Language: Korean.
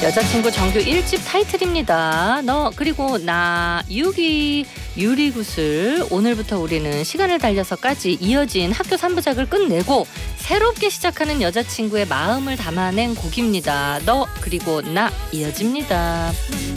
여자친구 정규 1집 타이틀입니다. 너 그리고 나 6위 유리구슬. 오늘부터 우리는 시간을 달려서까지 이어진 학교 3부작을 끝내고 새롭게 시작하는 여자친구의 마음을 담아낸 곡입니다. 너 그리고 나 이어집니다.